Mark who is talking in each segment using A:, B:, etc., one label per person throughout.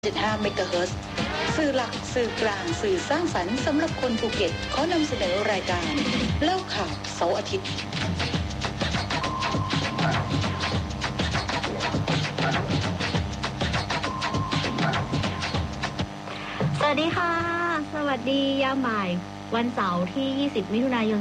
A: 75 เมกะเฮิรตซ์สื่อหลักสื่อกลางสื่อสร้างสรรค์สำหรับคนภูเก็ตขอนำเสนอรายการเล่าข่าวเสาร์อาทิตย์
B: สวัสดีค่ะสวัสดียามบ่ายวันเสาร์ที่20มิถุนายน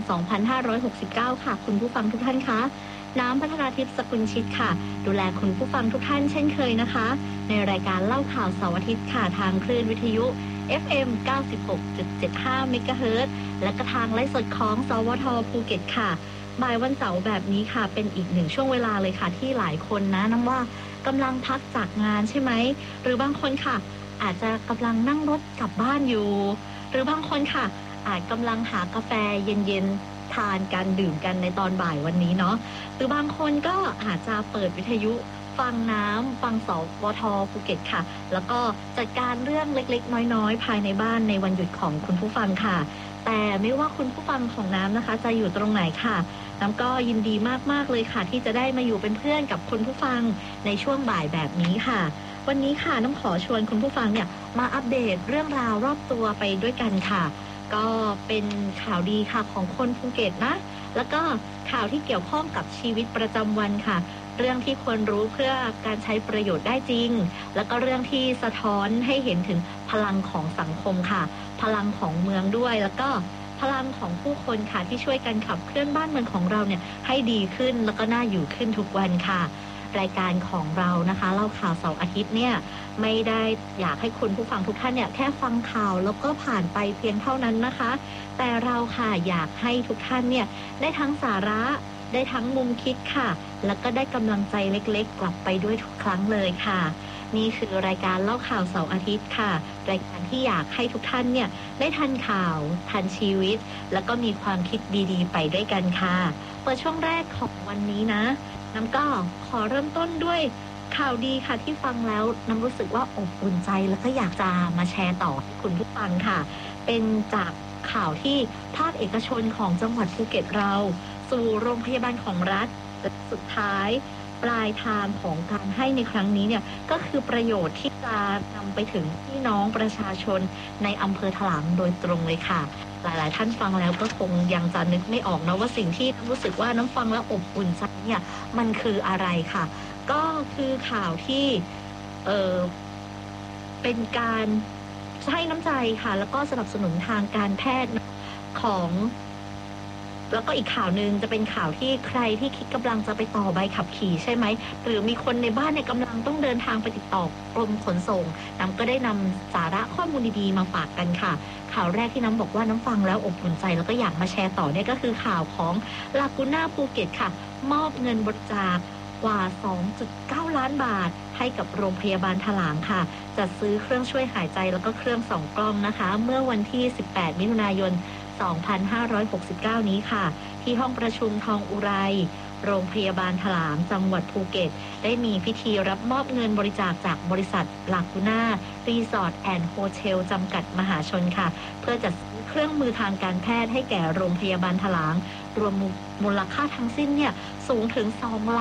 B: 2569ค่ะคุณผู้ฟังทุกท่านคะน้ำพัฒนาทิพย์สกุลชิตค่ะดูแลคุณผู้ฟังทุกท่านเช่นเคยนะคะในรายการเล่าข่าวเสาร์อาทิตย์ค่ะทางคลื่นวิทยุ FM 96.75 เมกะเฮิรตซ์และก็ทางไลฟ์สดของสวทภูเก็ตค่ะบ่ายวันเสาร์แบบนี้ค่ะเป็นอีกหนึ่งช่วงเวลาเลยค่ะที่หลายคนนะน้ำว่ากำลังพักจากงานใช่ไหมหรือบางคนค่ะอาจจะกำลังนั่งรถกลับบ้านอยู่หรือบางคนค่ะอาจกำลังหากาแฟเย็นๆทานกันดื่มกันในตอนบ่ายวันนี้เนาะหรือบางคนก็อาจจะเปิดวิทยุฟังน้ำฟังสวทภูเก็ตค่ะแล้วก็จัดการเรื่องเล็กๆน้อยๆภายในบ้านในวันหยุดของคุณผู้ฟังค่ะแต่ไม่ว่าคุณผู้ฟังของน้ำนะคะจะอยู่ตรงไหนค่ะน้ำก็ยินดีมากๆเลยค่ะที่จะได้มาอยู่เป็นเพื่อนกับคุณผู้ฟังในช่วงบ่ายแบบนี้ค่ะวันนี้ค่ะน้ำขอชวนคุณผู้ฟังเนี่ยมาอัปเดตเรื่องราวรอบตัวไปด้วยกันค่ะก็เป็นข่าวดีค่ะของคนภูเก็ตนะแล้วก็ข่าวที่เกี่ยวข้องกับชีวิตประจำวันค่ะเรื่องที่ควรรู้เพื่อการใช้ประโยชน์ได้จริงแล้วก็เรื่องที่สะท้อนให้เห็นถึงพลังของสังคมค่ะพลังของเมืองด้วยแล้วก็พลังของผู้คนค่ะที่ช่วยกันขับเคลื่อนบ้านเมืองของเราเนี่ยให้ดีขึ้นแล้วก็น่าอยู่ขึ้นทุกวันค่ะรายการของเรานะคะเล่าข่าวเสาร์อาทิตย์เนี่ยไม่ได้อยากให้คุณผู้ฟังทุกท่านเนี่ยแค่ฟังข่าวแล้วก็ผ่านไปเพียงเท่านั้นนะคะแต่เราค่ะอยากให้ทุกท่านเนี่ยได้ทั้งสาระได้ทั้งมุมคิดค่ะแล้วก็ได้กำลังใจเล็กๆกลับไปด้วยทุกครั้งเลยค่ะนี่คือรายการเล่าข่าวเสาร์อาทิตย์ค่ะรายการที่อยากให้ทุกท่านเนี่ยได้ทันข่าวทันชีวิตแล้วก็มีความคิดดีๆไปด้วยกันค่ะเปิดช่วงแรกของวันนี้นะน้ำก็ขอเริ่มต้นด้วยข่าวดีค่ะที่ฟังแล้วน้ำรู้สึกว่าอบอุ่นใจแล้วก็อยากจะมาแชร์ต่อให้คุณผู้ฟังค่ะเป็นจากข่าวที่ภาคเอกชนของจังหวัดภูเก็ตเราสู่โรงพยาบาลของรัฐและสุดท้ายปลายทางของการให้ในครั้งนี้เนี่ยก็คือประโยชน์ที่จะนำไปถึงพี่น้องประชาชนในอำเภอถลางโดยตรงเลยค่ะหลายๆท่านฟังแล้วก็คงยังจะนึกไม่ออกนะว่าสิ่งที่รู้สึกว่าน้ำฟังแล้วอบอุ่นใจเนี่ยมันคืออะไรค่ะก็คือข่าวที่เป็นการให้น้ำใจค่ะแล้วก็สนับสนุนทางการแพทย์ของแล้วก็อีกข่าวนึงจะเป็นข่าวที่ใครที่คิดกำลังจะไปต่อใบขับขี่ใช่ไหมหรือมีคนในบ้านเนี่ยกำลังต้องเดินทางไปติดต่อกรมขนส่งน้ำก็ได้นำสาระข้อมูลดีๆมาฝากกันค่ะข่าวแรกที่น้ำบอกว่าน้ำฟังแล้วอบอุ่นใจแล้วก็อยากมาแชร์ต่อเนี่ยก็คือข่าวของลากูน่าภูเก็ตค่ะมอบเงินบริจาคกว่า 2.9 ล้านบาทให้กับโรงพยาบาลถลางค่ะจัดซื้อเครื่องช่วยหายใจแล้วก็เครื่องส่องกล้องนะคะเมื่อวันที่18มิถุนายน2569 นี้ค่ะที่ห้องประชุมทองอุไรโรงพยาบาลถลางจังหวัดภูเก็ตได้มีพิธีรับมอบเงินบริจาคจากบริษัทลากูน่ารีสอร์ทแอนด์โฮเทลจำกัดมหาชนค่ะเพื่อจัดซื้อเครื่องมือทางการแพทย์ให้แก่โรงพยาบาลถลางรวมมูลค่าทั้งสิ้นเนี่ยสูงถึง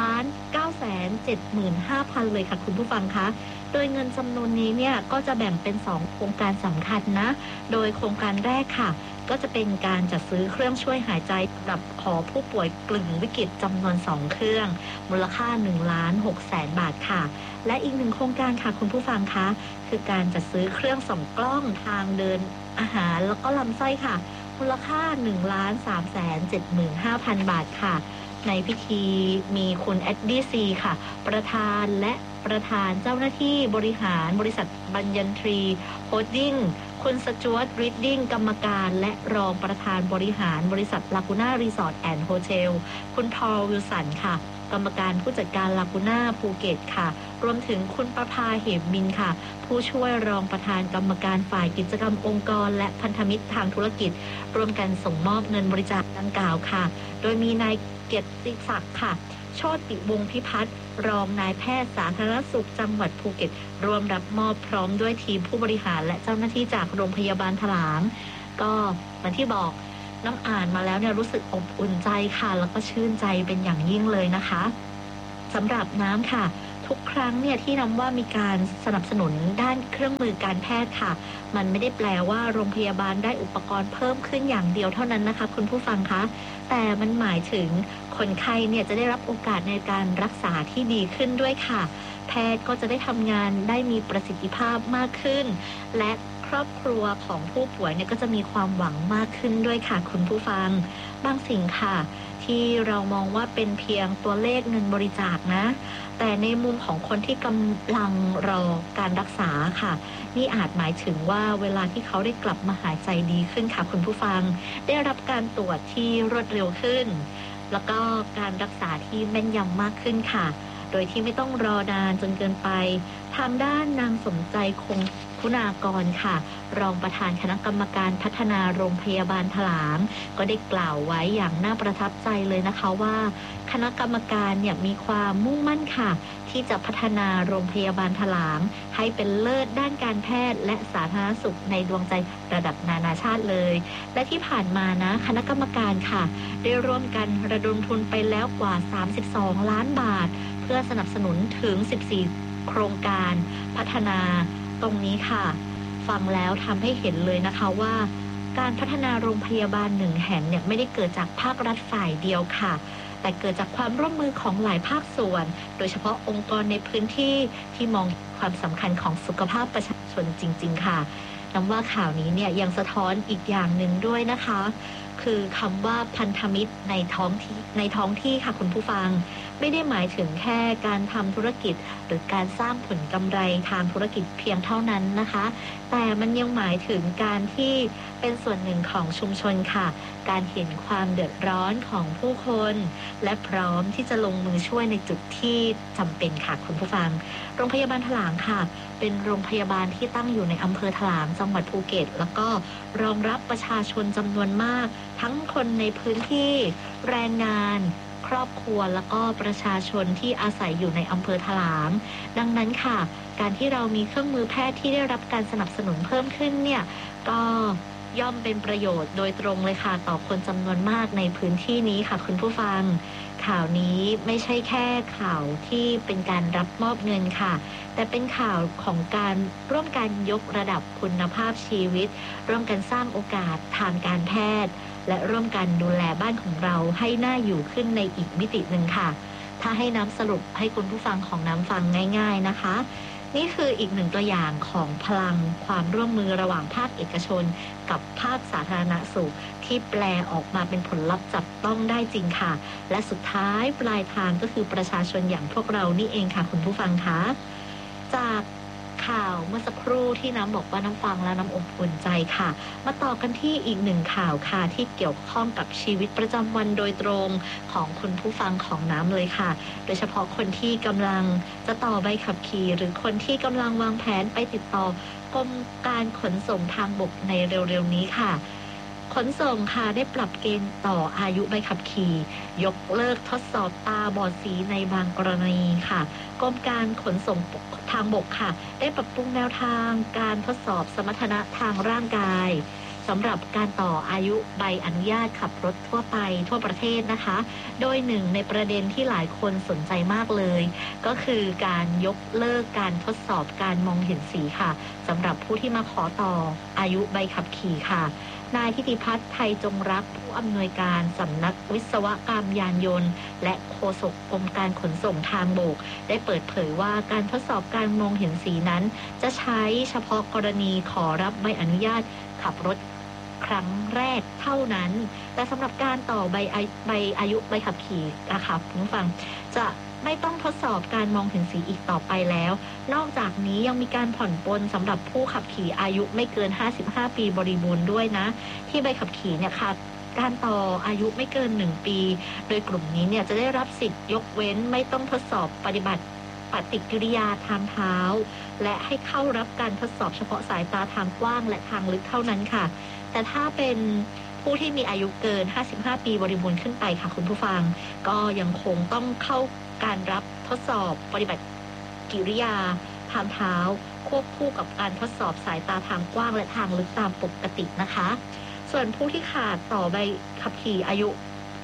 B: 2,975,000 เลยค่ะคุณผู้ฟังคะโดยเงินจำนวนนี้เนี่ยก็จะแบ่งเป็น2โครงการสำคัญนะโดยโครงการแรกค่ะก็จะเป็นการจัดซื้อเครื่องช่วยหายใจสำหรับขอผู้ป่วยกลึ่งวิกฤตจำนวน2เครื่องมูลค่า 1,600,000 บาทค่ะและอีก1โครงการค่ะคุณผู้ฟังคะคือการจัดซื้อเครื่องส่องกล้องทางเดินอาหารแล้วก็ลำไส้ค่ะมูลค่า 1,375,000 บาทค่ะในพิธีมีคุณแอดดี้ซีค่ะประธานและประธานเจ้าหน้าที่บริหารบริษัทบัญญันทรีโฮลดิ้งคุณสจ๊วตรีดดิ้งกรรมการและรองประธานบริหารบริษัทลากูน่ารีสอร์ทแอนด์โฮเทลคุณพอลวิลสันค่ะกรรมการผู้จัดการลากูน่าภูเก็ตค่ะรวมถึงคุณประภาเหมมินค่ะผู้ช่วยรองประธานกรรมการฝ่ายกิจกรรมองค์กรและพันธมิตรทางธุรกิจร่วมกันส่งมอบเงินบริจาคดังกล่าวค่ะโดยมีนายเกียรติศักดิ์ค่ะโชติวงศ์พิพัฒน์รองนายแพทย์สาธารณสุขจังหวัดภูเก็ตร่วมรับมอบพร้อมด้วยทีมผู้บริหารและเจ้าหน้าที่จากโรงพยาบาลถลางก็เหมือนที่บอกน้ำอ่านมาแล้วเนี่ยรู้สึกอบอุ่นใจค่ะแล้วก็ชื่นใจเป็นอย่างยิ่งเลยนะคะสำหรับน้ำค่ะทุกครั้งเนี่ยที่นำว่ามีการสนับสนุนด้านเครื่องมือการแพทย์ค่ะมันไม่ได้แปลว่าโรงพยาบาลได้อุปกรณ์เพิ่มขึ้นอย่างเดียวเท่านั้นนะคะคุณผู้ฟังคะแต่มันหมายถึงคนไข้เนี่ยจะได้รับโอกาสในการรักษาที่ดีขึ้นด้วยค่ะแพทย์ก็จะได้ทำงานได้มีประสิทธิภาพมากขึ้นและครอบครัวของผู้ป่วยเนี่ยก็จะมีความหวังมากขึ้นด้วยค่ะคุณผู้ฟังบางสิ่งค่ะที่เรามองว่าเป็นเพียงตัวเลขเงินบริจาคนะแต่ในมุมของคนที่กำลังรอการรักษาค่ะนี่อาจหมายถึงว่าเวลาที่เขาได้กลับมาหายใจดีขึ้นค่ะคุณผู้ฟังได้รับการตรวจที่รวดเร็วขึ้นแล้วก็การรักษาที่แม่นยำมากขึ้นค่ะโดยที่ไม่ต้องรอนานจนเกินไปทางด้านนางสมใจคงคุณากรค่ะรองประธานคณะกรรมการพัฒนาโรงพยาบาลถลางก็ได้กล่าวไว้อย่างน่าประทับใจเลยนะคะว่าคณะกรรมการเนี่ยมีความมุ่งมั่นค่ะที่จะพัฒนาโรงพยาบาลถลางให้เป็นเลิศด้านการแพทย์และสาธารณสุขในดวงใจระดับนานาชาติเลยและที่ผ่านมานะคณะกรรมการค่ะได้ร่วมกันระดมทุนไปแล้วกว่า32ล้านบาทเพื่อสนับสนุนถึง14โครงการพัฒนาตรงนี้ค่ะฟังแล้วทำให้เห็นเลยนะคะว่าการพัฒนาโรงพยาบาลหนึ่งแห่งเนี่ยไม่ได้เกิดจากภาครัฐฝ่ายเดียวค่ะแต่เกิดจากความร่วมมือของหลายภาคส่วนโดยเฉพาะองค์กรในพื้นที่ที่มองความสำคัญของสุขภาพประชาชนจริงๆค่ะน้ำว่าข่าวนี้เนี่ยยังสะท้อนอีกอย่างหนึ่งด้วยนะคะคือคำว่าพันธมิตรในท้องที่ค่ะคุณผู้ฟังไม่ได้หมายถึงแค่การทำธุรกิจหรือการสร้างผลกำไรทางธุรกิจเพียงเท่านั้นนะคะแต่มันยังหมายถึงการที่เป็นส่วนหนึ่งของชุมชนค่ะการเห็นความเดือดร้อนของผู้คนและพร้อมที่จะลงมือช่วยในจุดที่จำเป็นค่ะคุณผู้ฟังโรงพยาบาลถลางค่ะเป็นโรงพยาบาลที่ตั้งอยู่ในอำเภอถลางจังหวัดภูเก็ตแล้วก็รองรับประชาชนจำนวนมากทั้งคนในพื้นที่แรงงานครอบครัวแล้วก็ประชาชนที่อาศัยอยู่ในอำเภอถลางดังนั้นค่ะการที่เรามีเครื่องมือแพทย์ที่ได้รับการสนับสนุนเพิ่มขึ้นเนี่ยก็ย่อมเป็นประโยชน์โดยตรงเลยค่ะต่อคนจำนวนมากในพื้นที่นี้ค่ะคุณผู้ฟังข่าวนี้ไม่ใช่แค่ข่าวที่เป็นการรับมอบเงินค่ะแต่เป็นข่าวของการร่วมกันยกระดับคุณภาพชีวิตร่วมกันสร้างโอกาสทางการแพทย์และร่วมกันดูแลบ้านของเราให้น่าอยู่ขึ้นในอีกมิติหนึ่งค่ะถ้าให้น้ำสรุปให้คุณผู้ฟังของน้ำฟังง่ายๆนะคะนี่คืออีกหนึ่งตัวอย่างของพลังความร่วมมือระหว่างภาคเอกชนกับภาคสาธารณสุขที่แปลออกมาเป็นผลลัพธ์จับต้องได้จริงค่ะและสุดท้ายปลายทางก็คือประชาชนอย่างพวกเรานี่เองค่ะคุณผู้ฟังคะจากข่าวเมื่อสักครู่ที่น้ำบอกว่าน้ำฟังแล้วน้ำอบอุ่นใจค่ะมาต่อกันที่อีกหนึ่งข่าวค่ะที่เกี่ยวข้องกับชีวิตประจำวันโดยตรงของคุณผู้ฟังของน้ำเลยค่ะโดยเฉพาะคนที่กำลังจะต่อใบขับขี่หรือคนที่กำลังวางแผนไปติดต่อกรมการขนส่งทางบกในเร็วๆนี้ค่ะขนส่งค่ะได้ปรับเกณฑ์ต่ออายุใบขับขี่ยกเลิกทดสอบตาบอดสีในบางกรณีค่ะกรมการขนส่งทางบกค่ะได้ปรับปรุงแนวทางการทดสอบสมรรถนะทางร่างกายสำหรับการต่ออายุใบอนุญาตขับรถทั่วไปทั่วประเทศนะคะโดยหนึ่งในประเด็นที่หลายคนสนใจมากเลยก็คือการยกเลิกการทดสอบการมองเห็นสีค่ะสำหรับผู้ที่มาขอต่ออายุใบขับขี่ค่ะนายทิติพัฒน์ไทยจงรักผู้อำนวยการสำนักวิศวกรรมยานยนต์และโฆษกกรมการขนส่งทางบกได้เปิดเผยว่าการทดสอบการมองเห็นสีนั้นจะใช้เฉพาะกรณีขอรับใบอนุญาตขับรถครั้งแรกเท่านั้นแต่สำหรับการต่อใบอายุใบขับขี่นะคะคุณผู้ฟังจะไม่ต้องทดสอบการมองเห็นสีอีกต่อไปแล้วนอกจากนี้ยังมีการผ่อนปลนสำหรับผู้ขับขี่อายุไม่เกิน55ปีบริบูรณ์ด้วยนะที่ใบขับขี่เนี่ยค่ะการต่ออายุไม่เกิน1ปีโดยกลุ่มนี้เนี่ยจะได้รับสิทธิ์ยกเว้นไม่ต้องทดสอบปฏิบัติปฏิกิริยาทางเท้าและให้เข้ารับการทดสอบเฉพาะสายตาทางกว้างและทางลึกเท่านั้นค่ะแต่ถ้าเป็นผู้ที่มีอายุเกิน55ปีบริบูรณ์ขึ้นไปค่ะคุณผู้ฟังก็ยังคงต้องเข้าการรับทดสอบปฏิบัติกิริยาทางเท้าควบคู่กับการทดสอบสายตาทางกว้างและทางลึกตามปกตินะคะส่วนผู้ที่ขาดต่อใบขับขี่อายุ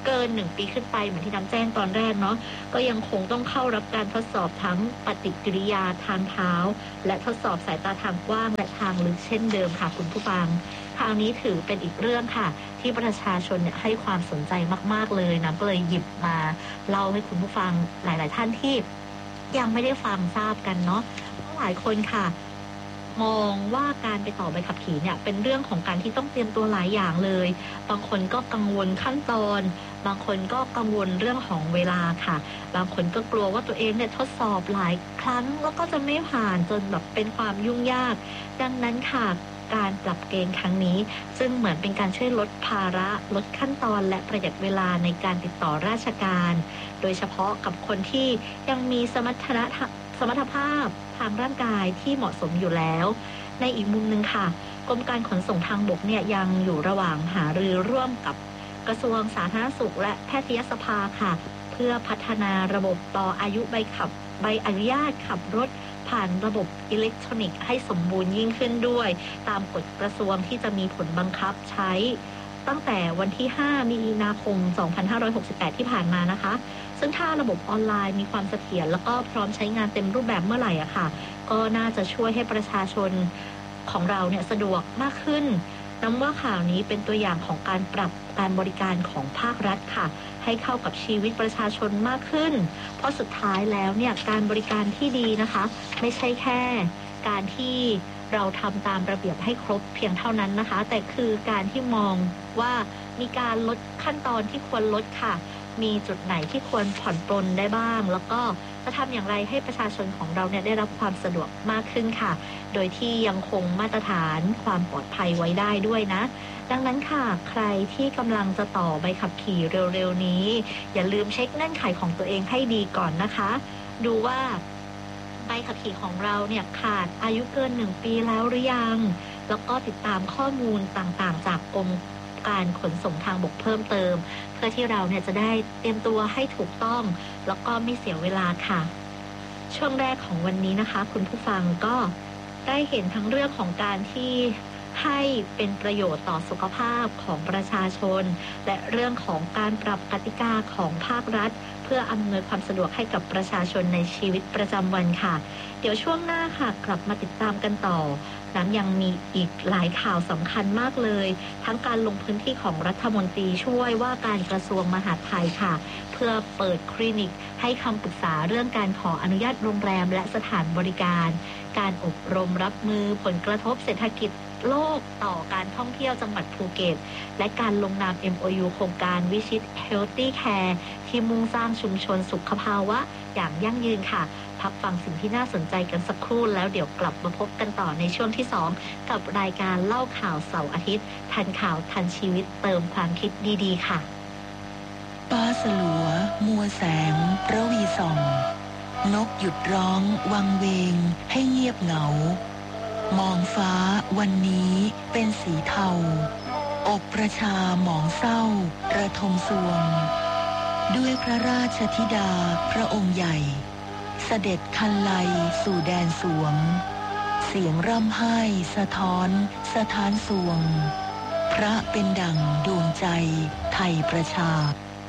B: เกิน1 ปีขึ้นไปเหมือนที่น้ำแจ้งตอนแรกเนาะก็ยังคงต้องเข้ารับการทดสอบทั้งปฏิกิริยาทางเท้าและทดสอบสายตาทางกว้างและทางลึกเช่นเดิมค่ะคุณผู้ฟังทางนี้ถือเป็นอีกเรื่องค่ะที่ประชาชนเนี่ยให้ความสนใจมากๆเลยนะก็เลยหยิบมาเล่าให้คุณผู้ฟังหลายๆท่านที่ยังไม่ได้ฟังทราบกันเนาะหลายคนค่ะมองว่าการไปต่อใบขับขี่เนี่ยเป็นเรื่องของการที่ต้องเตรียมตัวหลายอย่างเลยบางคนก็กังวลขั้นตอนบางคนก็กังวลเรื่องของเวลาค่ะบางคนก็กลัวว่าตัวเองเนี่ยทดสอบหลายครั้งแล้วก็จะไม่ผ่านจนแบบเป็นความยุ่งยากดังนั้นค่ะการปรับเกณฑ์ครั้งนี้ซึ่งเหมือนเป็นการช่วยลดภาระลดขั้นตอนและประหยัดเวลาในการติดต่อราชการโดยเฉพาะกับคนที่ยังมีสมรรถภาพทางร่างกายที่เหมาะสมอยู่แล้วในอีกมุมนึงค่ะกรมการขนส่งทางบกเนี่ยยังอยู่ระหว่างหารือร่วมกับกระทรวงสาธารณสุขและแพทยสภาค่ะเพื่อพัฒนาระบบต่ออายุใบอนุญาตขับรถผ่านระบบอิเล็กทรอนิกส์ให้สมบูรณ์ยิ่งขึ้นด้วยตามกฎกระทรวงที่จะมีผลบังคับใช้ตั้งแต่วันที่5 มีนาคม 2568 ที่ผ่านมานะคะซึ่งถ้าระบบออนไลน์มีความเสถียรแล้วก็พร้อมใช้งานเต็มรูปแบบเมื่อไหร่อะค่ะก็น่าจะช่วยให้ประชาชนของเราเนี่ยสะดวกมากขึ้นนับว่าข่าวนี้เป็นตัวอย่างของการปรับการบริการของภาครัฐค่ะให้เข้ากับชีวิตประชาชนมากขึ้นเพราะสุดท้ายแล้วเนี่ยการบริการที่ดีนะคะไม่ใช่แค่การที่เราทำตามระเบียบให้ครบเพียงเท่านั้นนะคะแต่คือการที่มองว่ามีการลดขั้นตอนที่ควรลดค่ะมีจุดไหนที่ควรผ่อนปรนได้บ้างแล้วก็จะทำอย่างไรให้ประชาชนของเราเนี่ยได้รับความสะดวกมากขึ้นค่ะโดยที่ยังคงมาตรฐานความปลอดภัยไว้ได้ด้วยนะดังนั้นค่ะใครที่กำลังจะต่อใบขับขี่เร็วๆนี้อย่าลืมเช็คเงื่อนไขของตัวเองให้ดีก่อนนะคะดูว่าใบขับขี่ของเราเนี่ยขาดอายุเกิน1 ปีแล้วหรือยังแล้วก็ติดตามข้อมูลต่างๆจากกรมการขนส่งทางบกเพิ่มเติมเพื่อที่เราเนี่ยจะได้เตรียมตัวให้ถูกต้องแล้วก็ไม่เสียเวลาค่ะช่วงแรกของวันนี้นะคะคุณผู้ฟังก็ได้เห็นทั้งเรื่องของการที่ให้เป็นประโยชน์ต่อสุขภาพของประชาชนและเรื่องของการปรับกติกาของภาครัฐเพื่ออำนวยความสะดวกให้กับประชาชนในชีวิตประจำวันค่ะเดี๋ยวช่วงหน้าค่ะกลับมาติดตามกันต่อน้ำยังมีอีกหลายข่าวสำคัญมากเลยทั้งการลงพื้นที่ของรัฐมนตรีช่วยว่าการกระทรวงมหาดไทยค่ะเพื่อเปิดคลินิกให้คำปรึกษาเรื่องการขออนุญาตโรงแรมและสถานบริการการอบรมรับมือผลกระทบเศรษฐกิจโลกต่อการท่องเที่ยวจังหวัดภูเก็ตและการลงนาม MOU โครงการวิชิต Healthy Care ที่มุ่งสร้างชุมชนสุขภาวะอย่างยั่งยืนค่ะพักฟังสิ่งที่น่าสนใจกันสักครู่แล้วเดี๋ยวกลับมาพบกันต่อในช่วงที่2กับรายการเล่าข่าวเสาร์อาทิตย์ทันข่าวทันชีวิตเติมความคิดดีๆค่ะ
C: ฟ้าสลัวมัวแสงระวีส่องนกหยุดร้องวังเวงให้เงียบเหงามองฟ้าวันนี้เป็นสีเทาอกประชาหมองเศร้าระทมสวงด้วยพระราชธิดาพระองค์ใหญ่เสด็จคันไลสู่แดนสวงเสียงร่ำไห้สะท้อนสถานสวงพระเป็นดั่งดวงใจไทยประชา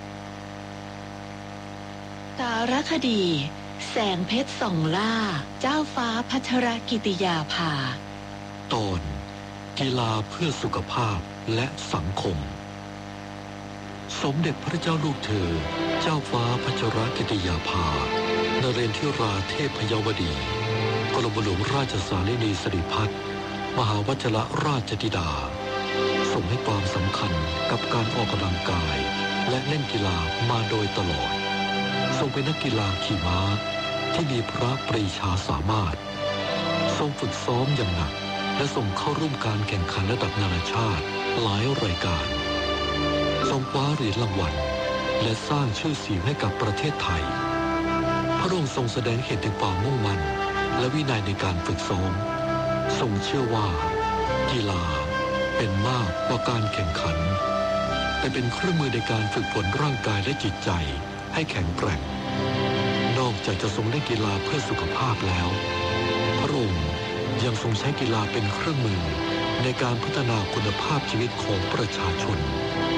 C: สารคดีแสงเพชรส่องล่าเจ้าฟ้าพัชรกิติยาภา
D: ตอนกีฬาเพื่อสุขภาพและสังคมสมเด็จพระเจ้าลูกเธอเจ้าฟ้าพัชรกิติยาภานเรนทิราเทพยวดีกรมหลวงราชสารินีสิริพัฒน์มหาวชิรราชธิดาทรงให้ความสำคัญกับการออกกำลังกายและเล่นกีฬามาโดยตลอดทรงเป็นนักกีฬาขี่ม้าที่มีพระปรีชาสามารถทรงฝึกซ้อมอย่างหนักและส่งเข้าร่วมการแข่งขันระดับนานาชาติหลายรายการทรงคว้าเหรียญรางวัลและสร้างชื่อเสียงให้กับประเทศไทยพระองค์ทรงแสดงเห็นถึงความมุ่งมั่นและวินัยในการฝึกซ้อมทรงเชื่อว่ากีฬาเป็นมากกว่าการแข่งขันแต่เป็นเครื่องมือในการฝึกฝนร่างกายและจิตใจให้แข็งแกร่งนอกจากจะทรงเล่นกีฬาเพื่อสุขภาพแล้วพระองค์ยังทรงใช้กีฬาเป็นเครื่องมือในการพัฒนาคุณภาพชีวิตของประชาชน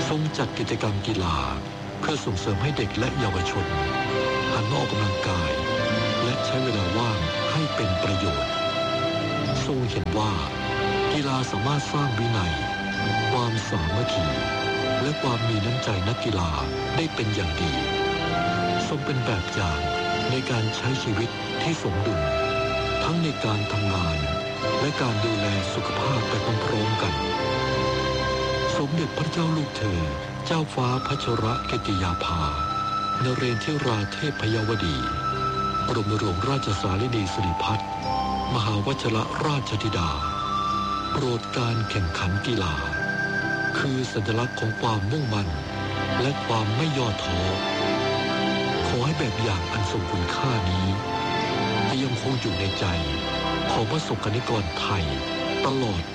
D: ทรงจัดกิจกรรมกีฬาเพื่อส่งเสริมให้เด็กและเยาวชนหันมาออกกำลังกายและใช้เวลาว่างให้เป็นประโยชน์ทรงเห็นว่ากีฬาสามารถสร้างวินัยความสามัคคีและความมีน้ำใจนักกีฬาได้เป็นอย่างดีทรงเป็นแบบอย่างในการใช้ชีวิตที่สมดุลทั้งในการทำงานและการดูแลสุขภาพไปพร้อมๆกันสมเด็จพระเจ้าลูกเธอเจ้าฟ้าพัชรกิติยาภานเรศราเทพยาวดีบรมหลวงราชสารินีสิริพัฒน์มหาวชิรราชธิดาโปรดการแข่งขันกีฬาคือสัญลักษณ์ของความมุ่งมั่นและความไม่ย่อท้อขอให้แบบอย่างอันทรงคุณค่านี้จะยังคงอยู่ในใจของประสบกนิกรไทยตลอด